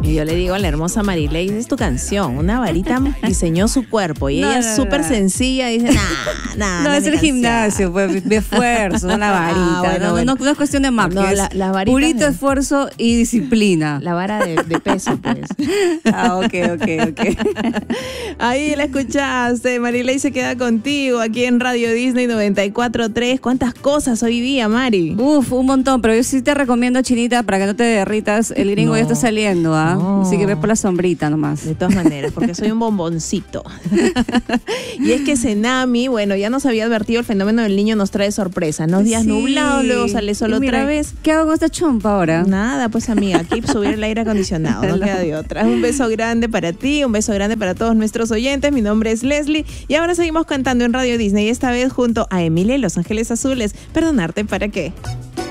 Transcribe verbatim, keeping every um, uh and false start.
Y yo le digo a la hermosa Marilei, es tu canción, una varita diseñó su cuerpo y No, ella no, es súper no. sencilla, dice, nah, nah, No, no es el mi canción". gimnasio, pues, de esfuerzo, no la varita. Ah, bueno, no, bueno. no, no es cuestión de map, No, que es la- las varitas purito de- esfuerzo y disciplina. La vara de, de peso, pues. Ah, ok, ok, ok. Ahí la escuchaste, Marilei se queda contigo aquí en Radio Disney noventa y cuatro punto tres. ¿Cuántas cosas hoy día, Mari? Uf, un montón, pero yo sí te recomiendo, Chinita, para que no te derritas, el gringo No, ya está saliendo, ¿ah? no. Así que ve por la sombrita nomás. De todas maneras, porque soy un bomboncito. Y es que Senami, bueno, ya nos había advertido el fenómeno del niño nos trae sorpresa. Unos días Sí. nublados, luego sale solo Y mira, otra vez. ¿Qué hago con esta chompa ahora? Nada, pues amiga, aquí subir el aire acondicionado, no queda de otra. Un beso grande para ti, un beso grande para todos nuestros oyentes. Mi nombre es Leslie y ahora seguimos cantando en Radio Disney, esta vez junto a Emilia y Los Ángeles Azules. Perdonarte para qué.